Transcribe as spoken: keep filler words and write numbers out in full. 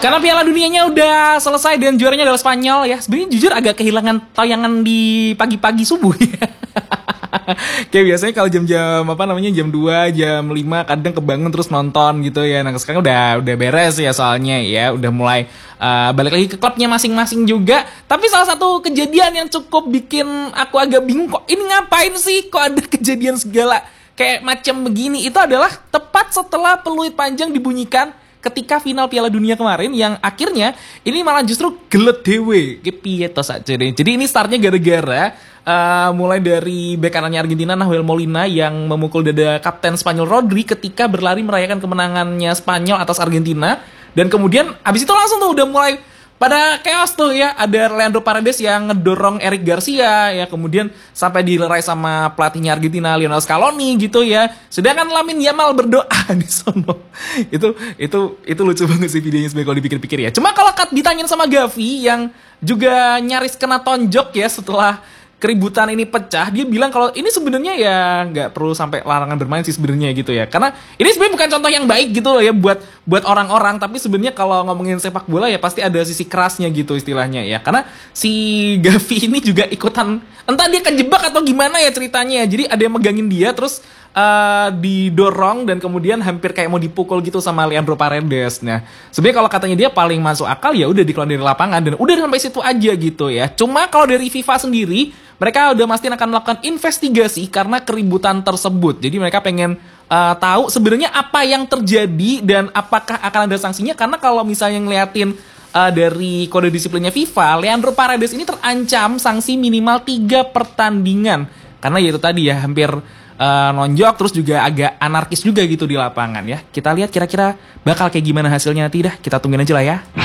Karena Piala Dunianya udah selesai dan juaranya adalah Spanyol ya. Sebenarnya jujur agak kehilangan tayangan di pagi-pagi subuh ya. Kayak biasanya kalau jam-jam apa namanya jam dua, jam lima kadang kebangun terus nonton gitu ya. Nah, sekarang udah udah beres ya soalnya ya, udah mulai uh, balik lagi ke klubnya masing-masing juga. Tapi salah satu kejadian yang cukup bikin aku agak bingung, kok ini ngapain sih kok ada kejadian segala kayak macam begini, itu adalah tepat setelah peluit panjang dibunyikan ketika final Piala Dunia kemarin yang akhirnya ini malah justru gelet dewe ke piye to sakjane. Jadi ini startnya gara-gara uh, mulai dari bek kanannya Argentina Nahuel Molina yang memukul dada kapten Spanyol Rodri ketika berlari merayakan kemenangannya Spanyol atas Argentina, dan kemudian abis itu langsung tuh udah mulai pada chaos tuh ya, ada Leandro Paredes yang ngedorong Eric Garcia ya, kemudian sampai dilerai sama pelatihnya Argentina Lionel Scaloni gitu ya. Sedangkan Lamine Yamal berdoa di sono. itu itu itu lucu banget sih videonya sebenarnya kalau dipikir-pikir ya. Cuma kalau ditanyain sama Gavi yang juga nyaris kena tonjok ya setelah keributan ini pecah, dia bilang kalau ini sebenarnya ya nggak perlu sampai larangan bermain sih sebenarnya gitu ya, karena ini sebenarnya bukan contoh yang baik gitu loh ya buat buat orang-orang, tapi sebenarnya kalau ngomongin sepak bola ya pasti ada sisi kerasnya gitu istilahnya ya, karena si Gavi ini juga ikutan, entah dia kejebak atau gimana ya ceritanya ya, jadi ada yang megangin dia terus uh, didorong dan kemudian hampir kayak mau dipukul gitu sama Leandro Paredes. Nah sebenarnya kalau katanya dia paling masuk akal ya udah dikeluarin dari lapangan dan udah sampai situ aja gitu ya. Cuma kalau dari FIFA sendiri mereka udah pasti akan melakukan investigasi karena keributan tersebut. Jadi mereka pengen uh, tahu sebenarnya apa yang terjadi dan apakah akan ada sanksinya. Karena kalau misalnya ngeliatin uh, dari kode disiplinnya FIFA, Leandro Paredes ini terancam sanksi minimal tiga pertandingan. Karena ya itu tadi ya, hampir uh, nonjok, terus juga agak anarkis juga gitu di lapangan ya. Kita lihat kira-kira bakal kayak gimana hasilnya nanti dah. Kita tungguin aja lah ya.